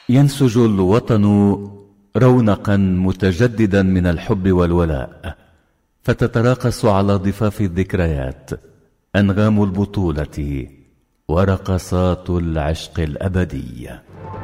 ينسج الوطن رونقا متجددا من الحب والولاء، فتتراقص على ضفاف الذكريات أنغام البطولة ورقصات العشق الأبدي.